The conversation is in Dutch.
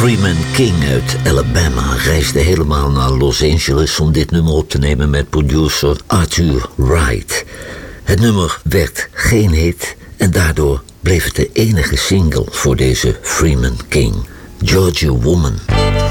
Freeman King uit Alabama reisde helemaal naar Los Angeles om dit nummer op te nemen met producer Arthur Wright. Het nummer werd geen hit en daardoor bleef het de enige single voor deze Freeman King, Georgia Woman.